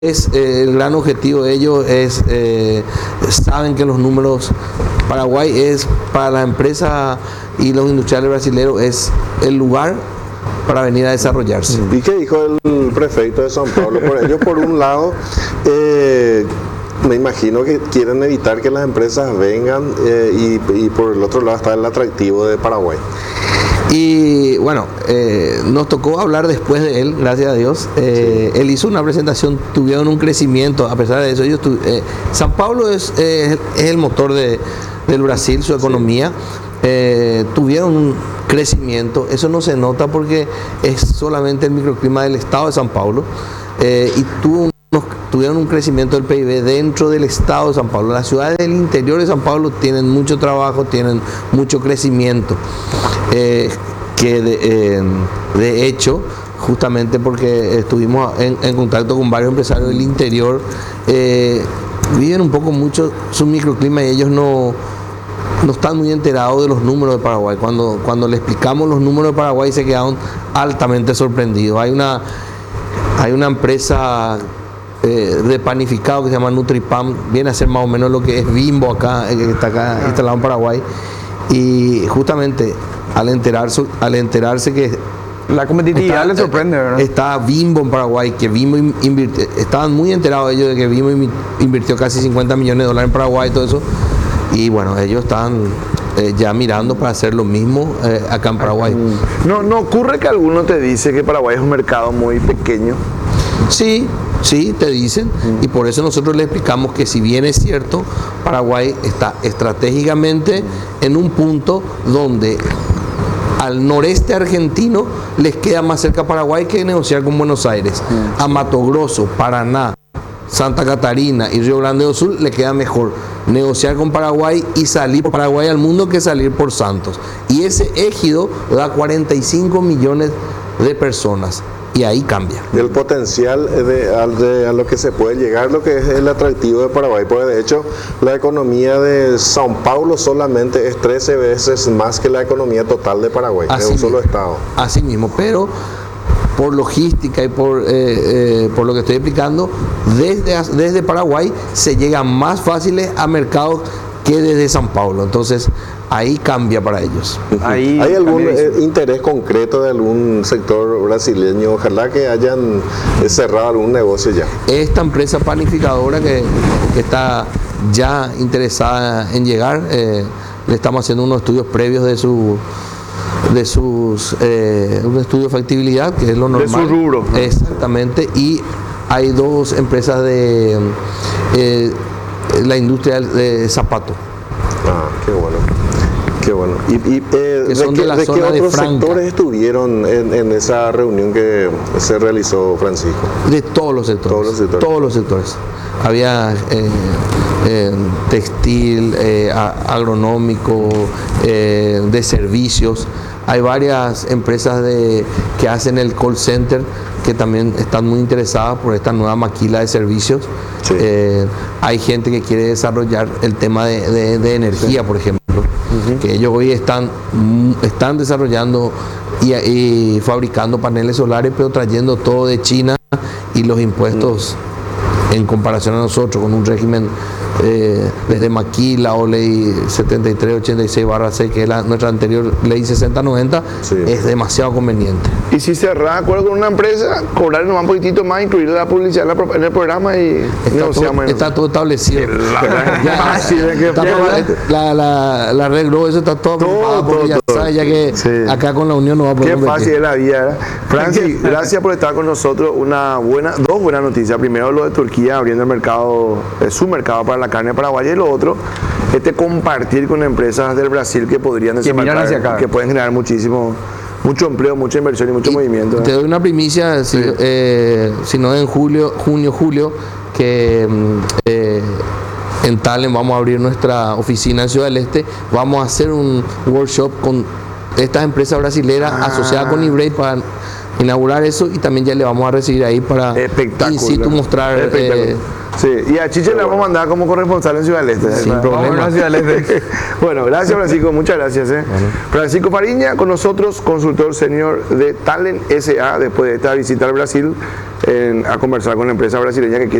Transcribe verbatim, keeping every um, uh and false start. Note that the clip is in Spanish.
es eh, el gran objetivo de ellos es, eh, saben que los números, Paraguay es para la empresa y los industriales brasileños es el lugar para venir a desarrollarse. ¿Y qué dijo el prefecto de São Paulo? Por ellos, por un lado, eh, me imagino que quieren evitar que las empresas vengan eh, y, y por el otro lado está el atractivo de Paraguay. Y bueno, eh, nos tocó hablar después de él, gracias a Dios. Eh, sí. Él hizo una presentación, tuvieron un crecimiento, a pesar de eso. Ellos tu, eh, São Paulo es, eh, es el motor de, del Brasil, su economía. Eh, tuvieron un crecimiento, eso no se nota porque es solamente el microclima del estado de São Paulo. Eh, y tuvo unos, tuvieron un crecimiento del P I B dentro del estado de São Paulo. Las ciudades del interior de São Paulo tienen mucho trabajo, tienen mucho crecimiento. Eh, que de, eh, de hecho, justamente porque estuvimos en, en contacto con varios empresarios del interior, eh, viven un poco mucho su microclima y ellos no, no están muy enterados de los números de Paraguay. Cuando, cuando le explicamos los números de Paraguay se quedaron altamente sorprendidos. Hay una, hay una empresa eh, de panificado que se llama Nutripam, viene a ser más o menos lo que es Bimbo acá, que está acá instalado en Paraguay, y justamente al enterarse, al enterarse que la competitividad le sorprende, ¿verdad? Está Bimbo en Paraguay, que Bimbo invirtió, estaban muy enterados ellos de que Bimbo invirtió casi cincuenta millones de dólares en Paraguay y todo eso, y bueno, ellos están eh, ya mirando para hacer lo mismo eh, acá en Paraguay. ¿No, ¿No ocurre que alguno te dice que Paraguay es un mercado muy pequeño? Sí, sí, te dicen, y por eso nosotros le explicamos que si bien es cierto, Paraguay está estratégicamente en un punto donde al noreste argentino les queda más cerca a Paraguay que negociar con Buenos Aires. A Mato Grosso, Paraná, Santa Catarina y Río Grande do Sul le queda mejor negociar con Paraguay y salir por Paraguay al mundo que salir por Santos. Y ese ejido da cuarenta y cinco millones de personas. Y ahí cambia. El potencial de, de a lo que se puede llegar, lo que es el atractivo de Paraguay, porque de hecho la economía de São Paulo solamente es trece veces más que la economía total de Paraguay, así de un solo mismo, estado. Así mismo, pero por logística y por, eh, eh, por lo que estoy explicando, desde, desde Paraguay se llega más fáciles a mercados que desde São Paulo. Entonces ahí cambia para ellos. Ahí ¿Hay algún eh, interés concreto de algún sector brasileño? Ojalá que hayan eh, cerrado algún negocio ya. Esta empresa panificadora que, que está ya interesada en llegar, eh, le estamos haciendo unos estudios previos de su de sus eh, un estudio de factibilidad, que es lo normal. De su rubro. Exactamente. Y hay dos empresas de eh, la industria de zapatos. Ah, qué bueno. Qué bueno. ¿Y, y eh, que son de, de, la de zona qué otros de sectores estuvieron en, en esa reunión que se realizó, Francisco? De todos los sectores. Todos los sectores. Todos los sectores. Había eh, eh, textil, eh, agronómico, eh, de servicios. Hay varias empresas de, que hacen el call center que también están muy interesadas por esta nueva maquila de servicios. Sí. Eh, hay gente que quiere desarrollar el tema de, de, de energía, sí. Por ejemplo, uh-huh. Que ellos hoy están, están desarrollando y, y fabricando paneles solares, pero trayendo todo de China y los impuestos uh-huh. En comparación a nosotros, con un régimen eh, desde Maquila o ley setenta y tres ochenta y seis barra C, que es la, nuestra anterior ley sesenta noventa, sí. Es demasiado conveniente. Y si cerrás acuerdo con una empresa, cobrar nomás un poquitito más, incluir la publicidad en el programa y está negociamos. Todo, está todo establecido. La, ya, sí, está todo, la, la, la regla, eso está todo, todo, todo ya todo, sabe, ya que sí. Acá con la Unión no va a poder. Qué fácil es la vida. Francis, gracias por estar con nosotros. Una buena, dos buenas noticias. Primero lo de Turquía abriendo el mercado, eh, su mercado para la carne paraguaya, y lo otro, este compartir con empresas del Brasil que podrían desembarcar, que, que pueden generar muchísimo, mucho empleo, mucha inversión y mucho y movimiento. Te doy una primicia, si, sí. eh, si no en julio, junio, julio, que eh, en Talen vamos a abrir nuestra oficina en Ciudad del Este, vamos a hacer un workshop con estas empresas brasileras ah. asociadas con Ibrey para inaugurar eso y también ya le vamos a recibir ahí para in situ mostrar. Eh, sí, y a Chiche le vamos a mandar como corresponsal en Ciudad del Este. Sin problema. Ciudad del Este. Bueno, gracias Francisco, muchas gracias. Eh. Bueno. Francisco Fariña con nosotros, consultor senior de Talent S A, después de esta visita al Brasil, en, a conversar con la empresa brasileña que quiere